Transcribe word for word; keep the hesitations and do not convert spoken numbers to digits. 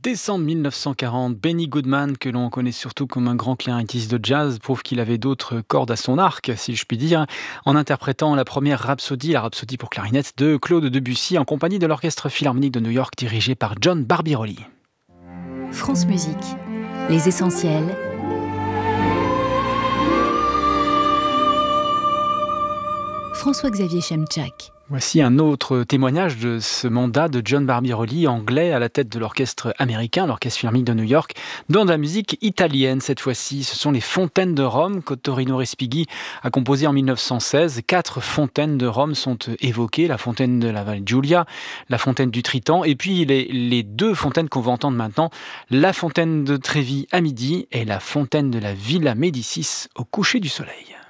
décembre mille neuf cent quarante, Benny Goodman, que l'on connaît surtout comme un grand clarinettiste de jazz, prouve qu'il avait d'autres cordes à son arc, si je puis dire, en interprétant la première rhapsodie, la rhapsodie pour clarinette de Claude Debussy, en compagnie de l'Orchestre Philharmonique de New York, dirigé par John Barbirolli. France Musique, les essentiels. François-Xavier Chemchak. Voici un autre témoignage de ce mandat de John Barbirolli, anglais, à la tête de l'orchestre américain, l'Orchestre Philharmonique de New York, dans de la musique italienne cette fois-ci. Ce sont les Fontaines de Rome qu'Ottorino Respighi a composé en mille neuf cent seize. Quatre fontaines de Rome sont évoquées, la fontaine de la Val Giulia, la fontaine du Triton, et puis les, les deux fontaines qu'on va entendre maintenant, la fontaine de Trévi à midi et la fontaine de la Villa Médicis au coucher du soleil.